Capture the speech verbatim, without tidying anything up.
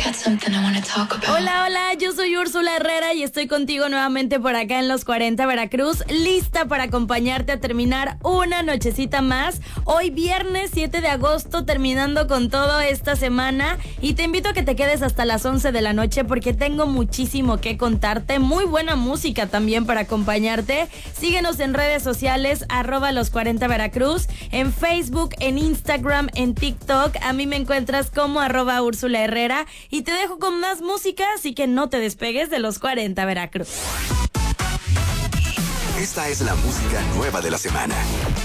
Hola, hola, yo soy Úrsula Herrera y estoy contigo nuevamente por acá en Los cuarenta Veracruz, lista para acompañarte a terminar una nochecita más. Hoy viernes siete de agosto, terminando con todo esta semana, y te invito a que te quedes hasta las once de la noche porque tengo muchísimo que contarte, muy buena música también para acompañarte. Síguenos en redes sociales, arroba Los cuarenta Veracruz, en Facebook, en Instagram, en TikTok. A mí me encuentras como arroba Úrsula Herrera y te dejo con más música, así que no te despegues de Los cuarenta Veracruz. Esta es la música nueva de la semana